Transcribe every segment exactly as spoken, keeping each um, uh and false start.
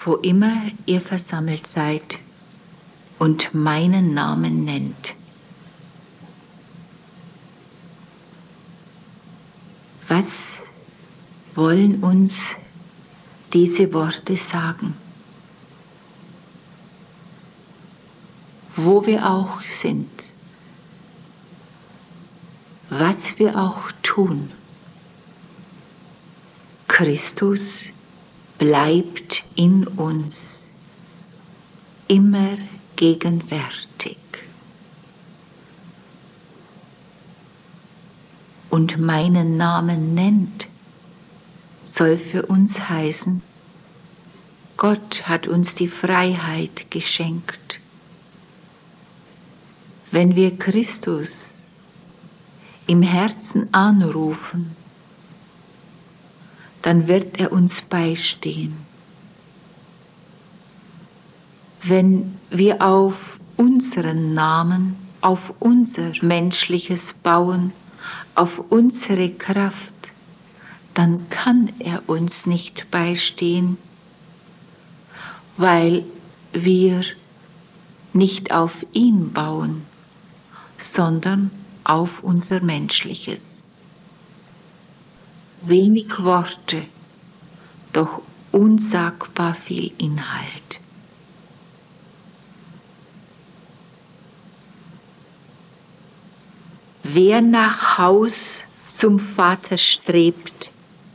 wo immer ihr versammelt seid und meinen Namen nennt. Was wollen uns diese Worte sagen? Wo wir auch sind, was wir auch tun, Christus bleibt in uns immer gegenwärtig. Und meinen Namen nennt, soll für uns heißen, Gott hat uns die Freiheit geschenkt. Wenn wir Christus im Herzen anrufen, dann wird er uns beistehen. Wenn wir auf unseren Namen, auf unser Menschliches bauen, auf unsere Kraft, dann kann er uns nicht beistehen, weil wir nicht auf ihn bauen, sondern auf unser Menschliches. Wenig Worte, doch unsagbar viel Inhalt. Wer nach Haus zum Vater strebt,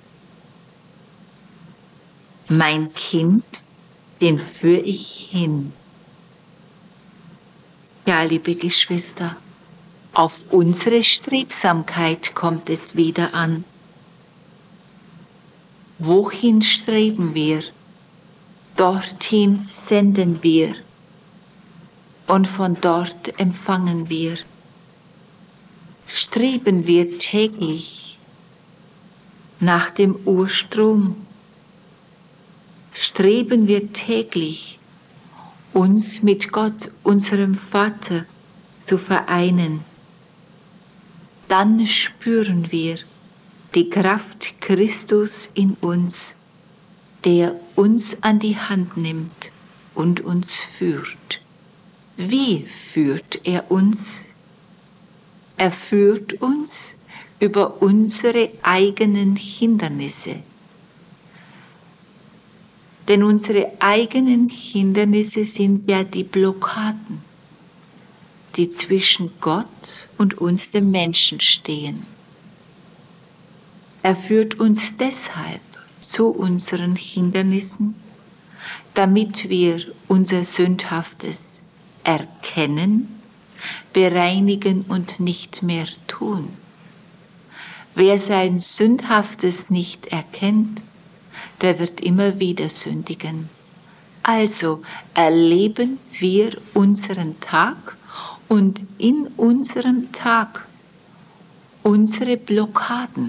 mein Kind, den führ ich hin. Ja, liebe Geschwister, auf unsere Strebsamkeit kommt es wieder an. Wohin streben wir? Dorthin senden wir und von dort empfangen wir. Streben wir täglich nach dem Urstrom? Streben wir täglich, uns mit Gott, unserem Vater, zu vereinen? Dann spüren wir die Kraft Christus in uns, der uns an die Hand nimmt und uns führt. Wie führt er uns? Er führt uns über unsere eigenen Hindernisse. Denn unsere eigenen Hindernisse sind ja die Blockaden, die zwischen Gott und uns, dem Menschen, stehen. Er führt uns deshalb zu unseren Hindernissen, damit wir unser Sündhaftes erkennen, bereinigen und nicht mehr tun. Wer sein Sündhaftes nicht erkennt, der wird immer wieder sündigen. Also erleben wir unseren Tag und in unserem Tag unsere Blockaden.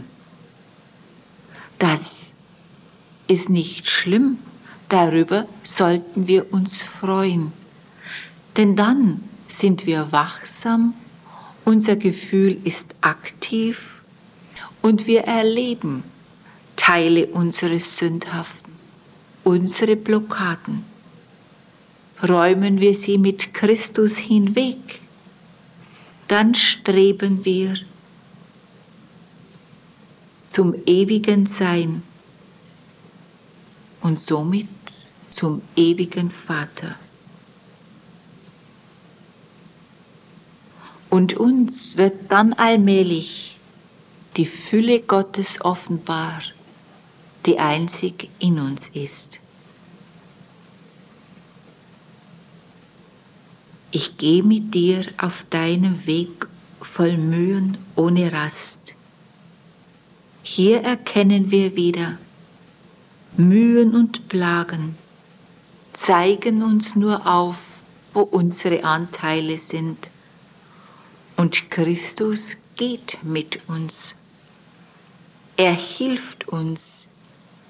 Das ist nicht schlimm, darüber sollten wir uns freuen. Denn dann sind wir wachsam, unser Gefühl ist aktiv und wir erleben Teile unseres Sündhaften, unsere Blockaden. Räumen wir sie mit Christus hinweg, dann streben wir zum ewigen Sein und somit zum ewigen Vater. Und uns wird dann allmählich die Fülle Gottes offenbar, die einzig in uns ist. Ich gehe mit dir auf deinem Weg voll Mühen ohne Rast. Hier erkennen wir wieder, Mühen und Plagen zeigen uns nur auf, wo unsere Anteile sind. Und Christus geht mit uns. Er hilft uns,